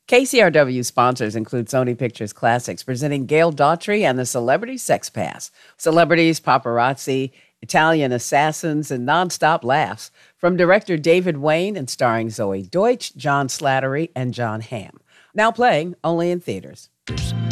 KCRW sponsors include Sony Pictures Classics, presenting Gail Daughtry and the Celebrity Sex Pass. Celebrities, paparazzi, Italian assassins, and nonstop laughs from director David Wayne and starring Zoe Deutsch, John Slattery, and John Hamm. Now playing only in theaters.